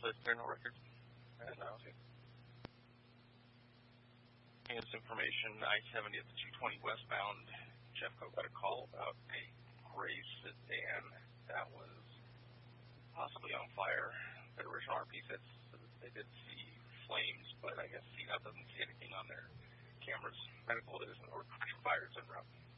But there are no records. And his information, I-70 at the 220 westbound, Jeffco got a call about a gray sedan that was possibly on fire. The original RP said they did see flames, but I guess CDOT doesn't see anything on their cameras. Medical isn't, or fires en route.